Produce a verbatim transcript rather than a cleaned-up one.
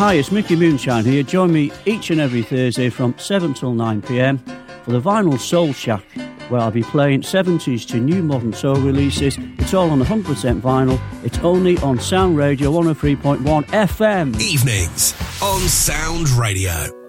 Hi, it's Mickey Moonshine here. Join me each and every Thursday from seven till nine p m for the Vinyl Soul Shack, where I'll be playing seventies to new modern soul releases. It's all on one hundred percent vinyl. It's only on Sound Radio one oh three point one F M. Evenings on Sound Radio.